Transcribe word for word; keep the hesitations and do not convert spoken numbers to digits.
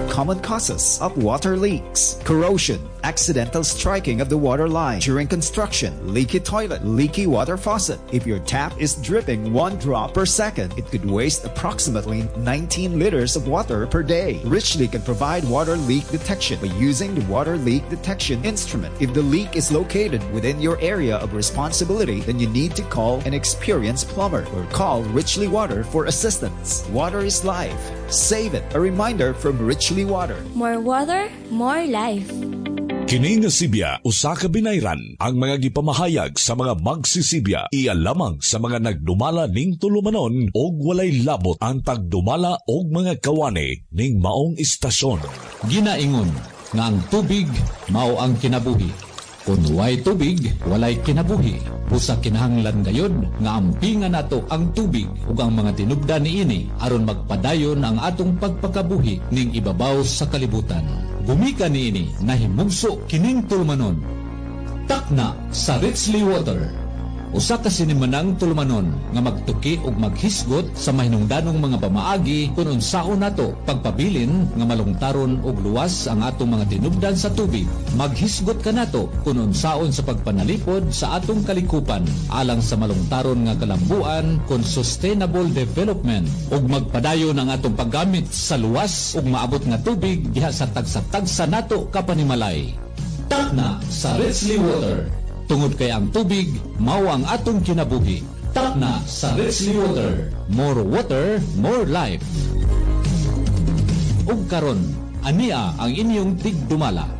common causes of water leaks: corrosion, accidental striking of the water line during construction, leaky toilet, leaky water faucet. If your tap is dripping one drop per second, it could waste approximately nineteen liters of water per day. Richly can provide water leak detection by using the water leak detection instrument. If the leak is located within your area of responsibility, then you need to call an experienced plumber or call Richly Water for assistance. Water is life. Save it. A reminder from Richly Water. More water, more life. Kini nga Sibya, usa ka binayran ang mga gipamahayag sa mga magsisibya. Iya lamang sa mga nagdumala ning tulumanon og walay labot ang tagdumala og mga kawani ning maong istasyon. Ginaingon nga ang tubig mao ang kinabuhi. Kung way tubig, walay kinabuhi. Busa kinahanglan gayod nga ampingan nato ang tubig ug ang mga tinubdan niini aron magpadayon ang atong pagpakabuhi ning ibabaw sa kalibutan. Gumika niini nahimugso kining tulumanon. Takna sa Richly Water. Usa ka sinimanang tulumanon nga magtuki ug maghisgot sa mahinungdanong mga pamaagi kung unsaon nato pagpabilin nga malungtaron og luwas ang atong mga tinubdan sa tubig. Maghisgot ka nato kung unsaon sa pagpanalipod sa atong kalikupan alang sa malungtaron nga kalambuan kon sustainable development ug magpadayon ang atong paggamit sa luwas ug maabot nga tubig diha sa tagsa-tagsa nato kapanimalay. Takna sa Richly Water. Tungod kay ang tubig, mao ang atong kinabuhi. Takna sa Richly Water. More water, more life. Ug karon, ania ang inyong tigdumala.